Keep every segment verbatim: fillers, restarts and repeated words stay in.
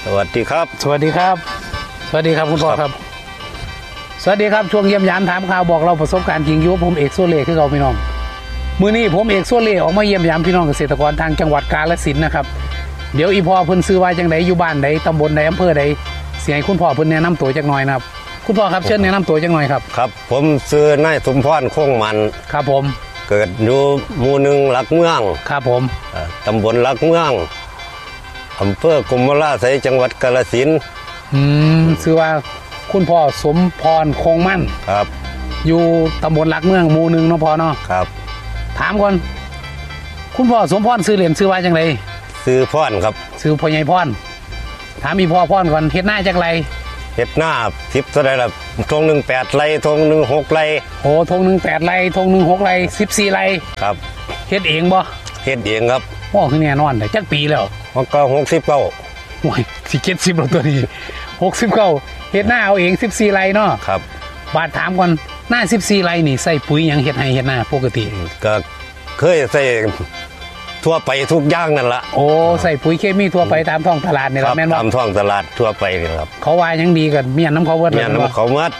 วัสดีครับสวัสดีครับสวัสดีครับคุณพ่อครับสวัสดีครับช่วงเยี่ยมยามถามข่าวบอกเราประสบการณ์จริงอยู่ผมเอกโซเล่คือเราพี่น้องมื้อนี้ผมเอกโซเล่ออกมาเยี่ยมยามพี่น้องเกษตรกรทางจังหวัดกาฬสินธุ์นะครับเดี๋ยวอีพ่อเพิ่นซื้อว่าจังไดอยู่บ้านใดตำบลใดอำเภอใดเสียให้คุณพ่อเพิ่นแนะนำตัวจักหน่อยนะครับคุณพ่อครับเชิญแนะนำตัวจักหน่อยครับครับผมซื้อนายสมพรคงมันครับผมเกิดอยู่หมู่หนึ่งหลักเมืองครับผมตำบลหลักเมืองอำเภอกรมราไสจังหวัดกาฬสินธุ์อืมชื่อว่าคุณพ่อสมพรคงมั่นครับอยู่ตำบลหลักเมืองหมู่หนึ่งเนาะพ่อเนาะครับถามก่อนคุณพ่อสมพรซื้อเหรียญซื้อว่าจังไรซื้อพรครับซื้อพ่อใหญ่พรถามอีพ่อพรก่อนเฮ็ดหน้าจักไรเฮ็ดหน้าสิบเท่าไรล่ะทงหนึ่งแปดไรทงหนึ่งหกไรโอ้ทงหนึ่งแปดไรทงหนึ่งหกไรสิบสี่ไรครับเฮ็ดเองบ่เฮ็ดเองครับพ่อคือแน่นอนแต่จักปีแล้วมันก็หกสิบเก้าโอ้ยสิเจ็ดสิบแล้วตัวนี้หกสิบเก้าเฮ็ดหน้าเอาเองสิบสี่ไรเนาะครับบาดถามก่อนหน้าสิบสี่ไรนี่ใส่ปุ๋ยยังเฮ็ดให้เฮ็ดหน้าปกติก็เคยใส่ทั่วไปทุกอย่างนั่นละโอ้ใส่ปุ๋ยเคมีทั่วไปตามท้องตลาดนี่แหละแม่นบ่ตามท้องตลาดทั่วไปนี่ครับเขาว่ายังดีกันเมียน้ำเขาเวิร์ดเมียน้ำเขาเวิร์ด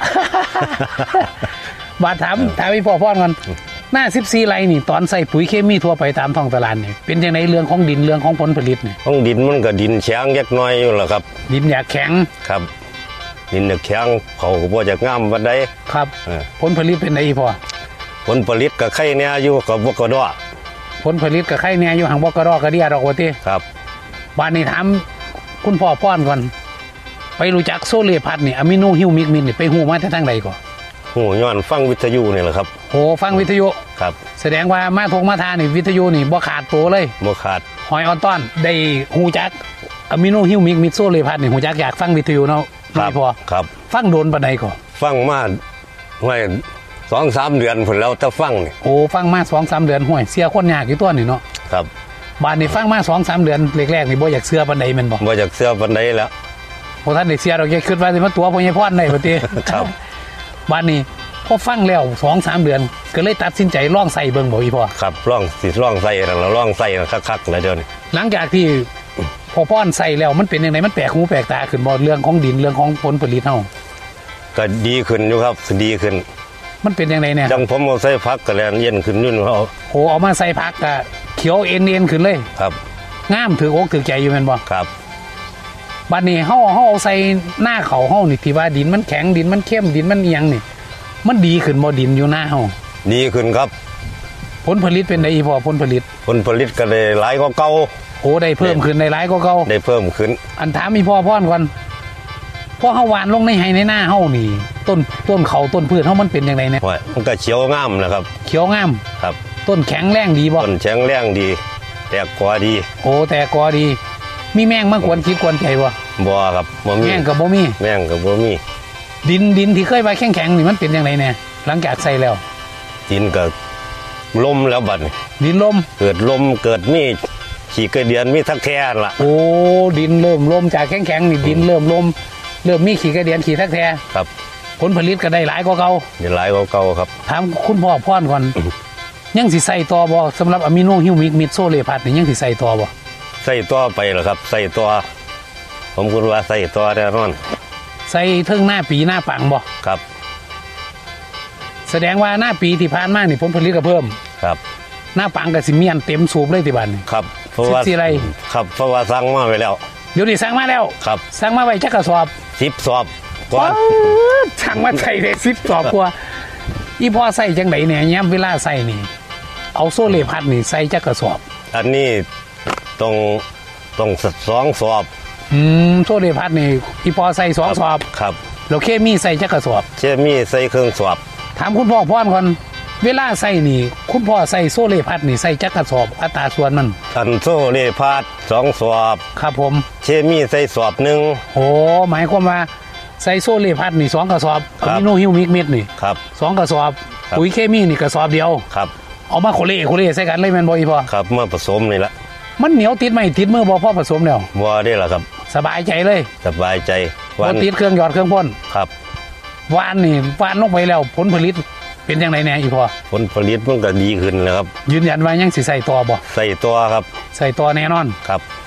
บาดถามถามพี่พ่อพ่อก่อนหน้าสิบสี่ไรนี่ตอนใส่ปุ๋ยเคมีทั่วไปตามท้องตลาดนี่เป็นยังไงเรื่องของดินเรื่องของผลผลิตนี่ของดินมันก็ดินแข็งเล็กน้อยอยู่แหละครับดินอยากแข็งครับดินอยากแข็งเขาก็บ่จะงามปานใดครับผลผลิตเป็นไงพ่อผลผลิตก็ไข่แน่อยู่กับบ่กระดอผลผลิตกับไข่แน่อยู่ห่างบ่กระดอกระเดียดอกว่าติครับบ้านนี้ถามคุณพ่อป้อนก่อนไปรู้จักโซเลพัดนี่อะมิโนฮิวมิกมินนี่ไปฮู้มาแต่ทางใดก่อนฮู้ย้อนฟังวิทยุนี่แหละครับโอ้ฟังวิทยุครับแสดงว่ามาทงมาทานี่วิทยุนี่บ่ขาดตัวเลยบ่ขาดหอยออนต้อนได้ฮู้จักอะมิโนฮิวมิกมินโซเลพัดนี่ฮู้จักอยากฟังวิทยุเนาะครับพ่อครับฟังโดนปานใดก่อนฟังมาห้วยสองสามเดือนพุ่นแล้วถ้าฟังนี่โอ้ฟังมา สองสาม เดือนห้วยเสียคนยากอยู่ตัวนี่เนาะครับบ้านนี่ฟังมา สองสาม เดือนแรกๆนี่บ่อยากเชื่อปานใดแม่นบ่บ่อยากเชื่อปานใดแล้วบ่ทันได้เสียดอกแกคิดว่าสิมาตัวพ่อใหญ่พรได้บ่ติครับบ้านนี้พอฟังแล้ว สองสาม เดือนก็เลยตัดสินใจลองใส่เบิ่งบ่อีพ่อครับลองสิลองใส่แล้วลองใส่คักๆแล้วเดี๋ยวนี้หลังจากที่พอพ่อนใส่แล้วมันเป็นจังได๋มันแปลกหูแปลกตาขึ้นบ่เรื่องของดินเรื่องของผลผลิตเฮาก็ดีขึ้นอยู่ครับดีขึ้นมันเป็นยังไงเนี่ยจังผมเอาใส่พักก็แล้วเย็นขึ้นนู่นเขาโหเอามาใส่พักก็เขียวเอ็นเอ็นขึ้นเลยครับงามถืออกถือใจอยู่แม่นบ่ครับบัดนี้เฮาเฮาเอาใส่หน้าเขาเฮานี่ที่ว่าดินมันแข็งดินมันเข้มดินมันเอียงนี่มันดีขึ้นบ่ดินอยู่หน้าเฮาดีขึ้นครับผลผลิตเป็นไดอีพ่อผลผลิตผลผลิตก็ได้หลายกว่าเก่าโอ้ได้เพิ่มขึ้นได้หลายกว่าเก่าได้เพิ่มขึ้นอันถามอีพ่อพ่อนก่อนพอเฮาหวานลงในไห้ในหน้าเฮานี่ต้นต้นเขาต้นพืชเฮามันเป็นยังไงเนี่ยมันก็เขียวงามนะครับเขียวงามครับต้นแข็งแรงดีบ่ต้นแข็งแรงดีแตกกอดีโอ้แตกกอดีมีแมงมากวนคิดกวนใจบ่บ่ครับบ่มีแมงก็บ่มีแมงก็บ่มีดินดินที่เคยว่าแข็งๆนี่มันเป็นยังไงเนี่ยหลังจากใส่แล้วดินก็ลมแล้วบัดนี้ดินลมเกิดลมเกิดมีขี้กระเดือนมีทักแท้ล่ะโอ้ดินเริ่มลมจากแข็งๆนี่ดินเริ่มลมเริ่มมีขี้กระเดียนขี้ทักแท้ครับผลผลิตก็ได้หลายกว่าเก่าได้หลายกว่าเก่าครับถามคุณพ่อพ่อนก่อนยังสิใส่ต่อบ่สำหรับอะมิโนฮิวมิกมิดโซเลพัดนี่ยังสิใส่ต่อบ่ใส่ต่อไปเหรอครับใส่ต่อผมคิดว่าใส่ต่อแน่นอนใส่ถึงหน้าปีหน้าปังบ่ครับแสดงว่าหน้าปีที่ผ่านมานี่ผลผลิตก็เพิ่มครับหน้าปังก็สิเมียนเต็มสูบเลยที่บ้านนี่ครับเพราะว่าสิไรครับเพราะว่าสั่งมาไว้แล้วเดี๋ยวนี้สั่งมาแล้วครับสั่งมาไว้จักกระสอบสิบสอบกว่าสั่งมาใส่ได้สิบสอบกว่าอีพ่อใส่จังไดเนี่ยย้ำเวลาใส่นี่เอาโซเลพัดนี่ใส่จักกระสอบอันนี้ต้องต้องสองสอบอืมโซเลพัดนี่อีพ่อใส่สองสอบครับแล้วเคมีใส่จักกระสอบเคมีใส่เครื่องสอบถามคุณพ่อพ่อนก่อนเวลาใส่นี่คุณพ่อใส่โซเลพัดนี่ใส่จักกระสอบอัตราส่วนมันอันโซเลพัดสองสอบครับผมเคมีใส่สอบหนึ่งโอ้หมายความว่าใส่โซเลพัดนี่สองกระสอบอะมิโนฮิวมิกมิดนี่ครับสองกระสอบปุ๋ยเคมีนี่กระสอบเดียวครับเอามาโคเล่โคเล่ใส่กันเลยแม่นบ่อีพ่อครับเมื่อผสมนี่ละมันเหนียวติดไหมติดมือบ่พอผสมแล้วบ่ได้ล่ะครับสบายใจเลยสบายใจบ่ติดเครื่องหยอดเครื่องพ่นครับหวานนี่หวานลงไปแล้วผลผลิตเป็นยังไงแน่อีพ่อผลผลิตมันก็ดีขึ้นแล้วครับยืนยันว่ายังสิใส่ต่อบ่ใส่ตัวครับใส่ต่อแน่นอนครับ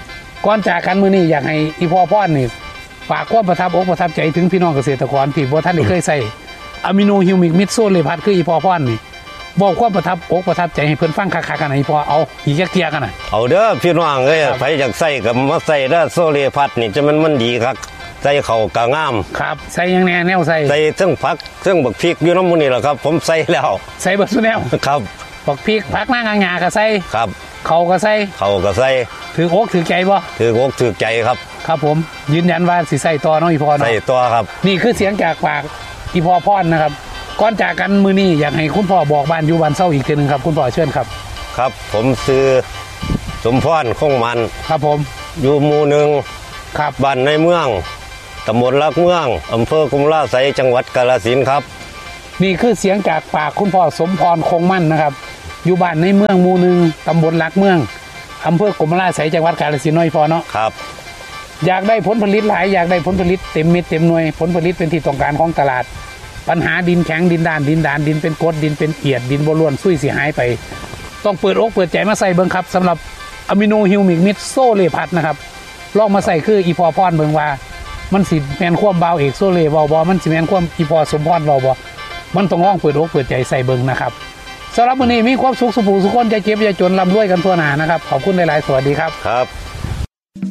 ก่อนจากกันมื้อนี้อยากให้อีพ่อพ่อนี่ฝากความประทับอกประทับใจถึงพี่น้องเกษตรกรที่บ่ท่านได้เคยใส่อะมิโนฮิวมิกมิดโซเลพัดคืออีพ่อพ่อนี่บอกความประทับอกประทับใจให้เพิ่นฟังคักๆกันนะอีพ่อเอาอีกจักเกียกันน่ะเอาเด้อพี่น้องเอ้ยไผอยากใส่ก็มาใส่เด้อโซเลพัดนี่จะมันมันดีครับใส่เข้ากะงามครับใส่หยังแน่แนวใส่ใส่เทั้งผักเทั้งบักพริกอยู่น้ำมูนี่แหละครับ ผมใส่แล้วใส่เบิดซุแนวครับบักพริกผักนางงาก็ใส่ครับเขาก็ใส่เขาก็ใส่ถืออกถือใจบ่ถือกอกถือใจครับครับผมยืนยันว่าสิใส่ต่อเนาะอีพ่อเนาะใส่ตัวครับนี่คือเสียงจากปากอีพ่อพ่อนนะครับก่อนจากกันมื้อนี้อยากให้คุณพ่อบอกบ้านอยู่บ้านเศร้าอีกทีหนึงครับคุณพ่อเชิญครับครับ ผมซื้อสมพรคงมันครับผมอยู่หมู่หนึ่งครับบ้านในเมืองตำบลลักเมืองอำเภอกุมลาไสยจังหวัดกาฬสินธุ์ครับนี่คือเสียงจากปากคุณพ่อสมพรคงมั่นนะครับอยู่บ้านในเมืองหมู่หนึ่งตำบลลักเมืองอำเภอกรมราชสีจังหวัดกาฬสินธุ์น้อยพอเนาะครับอยากได้ผลผลิตหลายอยากได้ผลผลิตเต็มเม็ดเต็มหน่วยผลผลิตเป็นที่ต้องการของตลาด ปัญหาดินแข็งดินด้านดินดานดินเป็นกรดดินเป็นเอียดดินบล้วนซุยเสียหายไป ต้องเปิดอกเปิดใจมาใส่เบิ่งครับสำหรับอะมิโนฮิวมิกมิดโซเลพัดนะครับลองมาใส่คืออีพอพรเบิ่งว่า มันสิแมนความเบาเอกโซเลเบาบอมันสิแมนความอีพอสมพรเบาบอมันต้องลองเปิดอกเปิดใจใส่เบิ่งนะครับสำหรับวันนี้มีความสุขสุขสุขคนใจเจ็บใจจนร่ำรวยกันทั่วหน้านะครับขอบคุณหลายๆสวัสดีครับครับ